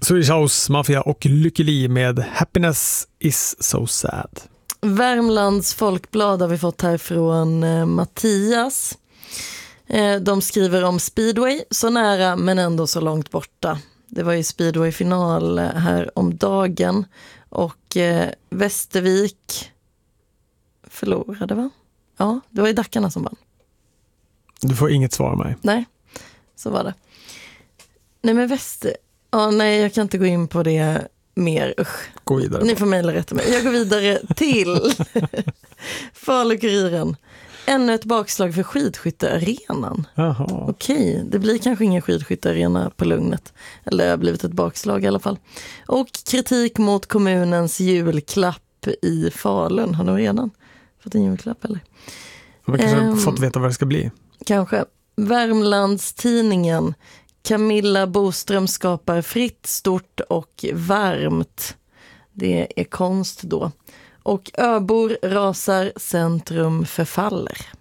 Swedish House Mafia och Lykke Li med Happiness is so sad. Värmlands Folkblad har vi fått här från Mattias. De skriver om speedway, så nära men ändå så långt borta. Det var ju speedway-final här om dagen och Västervik förlorade, va? Ja, det var ju Dackarna som vann. Du får inget svar av mig. Nej, så var det. Nej, men nej, jag kan inte gå in på det mer. Usch. Gå vidare. Ni får mejla rätt mig. Jag går vidare till Falu-Kuriren. Ännu ett bakslag för skidskyttearenan. Jaha. Okej, det blir kanske ingen skidskyttearena på Lugnet. Eller det har blivit ett bakslag i alla fall. Och kritik mot kommunens julklapp i Falun. Har de redan fått en julklapp eller? Man kanske fått veta vad det ska bli. Kanske. Värmlandstidningen. Camilla Boström skapar fritt, stort och varmt. Det är konst då. Och öbor rasar, centrum förfaller.